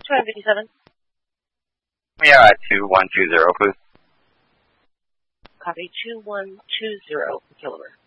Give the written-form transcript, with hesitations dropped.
257. We are at 2120, please. Copy 2120, Kilmer.